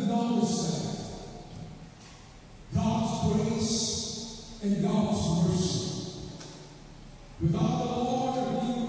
notice that God's grace and God's mercy. Without the Lord, we